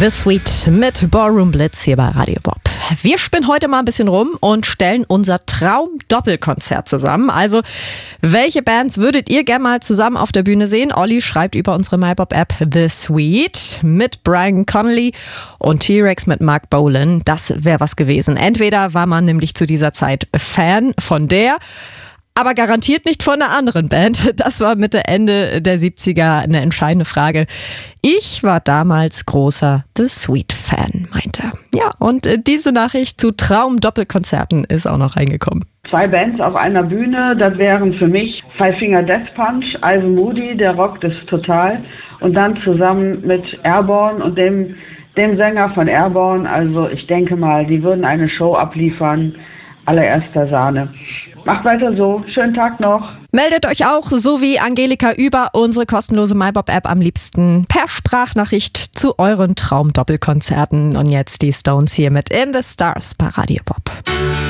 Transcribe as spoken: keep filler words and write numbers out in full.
The Sweet mit Ballroom Blitz hier bei Radio Bob. Wir spinnen heute mal ein bisschen rum und stellen unser Traum-Doppelkonzert zusammen. Also, welche Bands würdet ihr gerne mal zusammen auf der Bühne sehen? Olli schreibt über unsere MyBob-App The Sweet mit Brian Connolly und T-Rex mit Mark Bolan. Das wäre was gewesen. Entweder war man nämlich zu dieser Zeit Fan von der, aber garantiert nicht von einer anderen Band. Das war Mitte, Ende der siebziger eine entscheidende Frage. Ich war damals großer The Sweet-Fan, meinte er. Ja, und diese Nachricht zu Traum-Doppelkonzerten ist auch noch reingekommen. Zwei Bands auf einer Bühne, das wären für mich Five Finger Death Punch, Ivan Moody, der rockt es total. Und dann zusammen mit Airborne und dem, dem Sänger von Airborne. Also ich denke mal, die würden eine Show abliefern. Allererster Sahne. Macht weiter so. Schönen Tag noch. Meldet euch auch, so wie Angelika, über unsere kostenlose MyBob-App am liebsten per Sprachnachricht zu euren Traum-Doppelkonzerten. Und jetzt die Stones hier mit In the Stars bei Radio Bob.